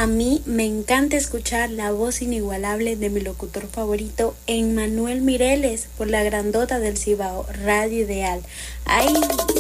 mí me encanta escuchar la voz inigualable de mi locutor favorito, Emmanuel Mireles, por la grandota del Cibao, Radio Ideal. ¡Ay!